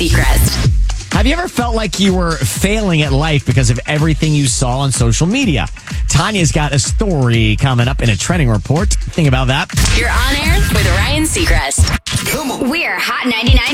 Seacrest. Have you ever felt like you were failing at life because of everything you saw on social media? Tanya's got a story coming up in a trending report. Think about that. You're on air with Ryan Seacrest. Come on. We're Hot 99.